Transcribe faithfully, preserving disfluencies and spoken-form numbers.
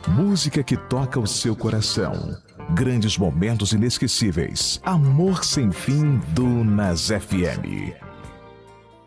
Música que toca o seu coração. Grandes momentos inesquecíveis. Amor sem fim do Nas F M.